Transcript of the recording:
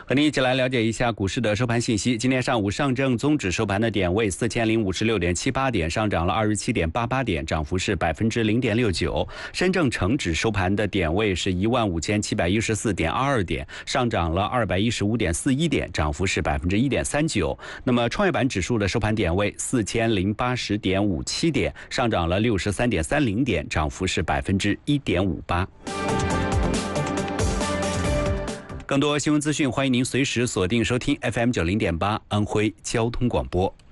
和您一起来了解一下股市的收盘信息。今天上午，上证综指收盘的点位4056.78点，上涨了27.88点，涨幅是0.69%。深证成指收盘的点位是15714.22点，上涨了215.41点，涨幅是1.39%。那么创业板指数的收盘点位4080.57点，上涨了63.30点，涨幅是1.58%。更多新闻资讯，欢迎您随时锁定收听 FM90.8安徽交通广播。